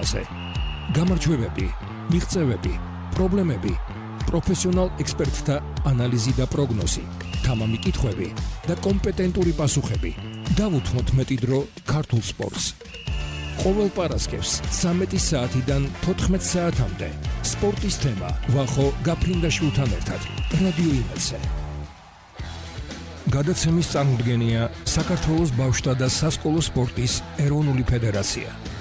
თემაზე. გამარჯვებები, მიღწევები, პრობლემები, პროფესიონალ ექსპერტთა ანალიზი და პროგნოზი, თამამი კითხვები და კომპეტენტური პასუხები. დავუთმოთ მეტი დრო ქართულ სპორტს. ყოველ პარასკევს 13 საათიდან 14 საათამდე სპორტის თემა ვახო გაფრინდაშვილთან ერთად რადიო იმედზე. გადაცემის წარმოდგენია საქართველოს ბავშვთა და სასკოლო სპორტის ეროვნული ფედერაცია.